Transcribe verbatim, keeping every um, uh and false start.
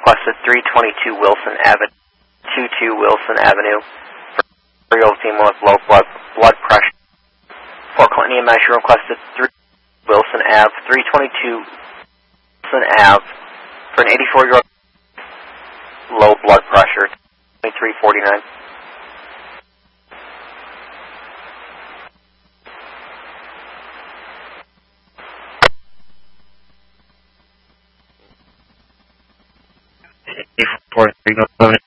requested three twenty-two Wilson Avenue, two two Wilson Avenue, for real female with low blood, blood pressure. Fort Clinton E M S, you requested three Wilson Ave, three twenty-two Wilson Ave, for an eighty-four-year-old low blood pressure, twenty-three forty-nine. eighty-four,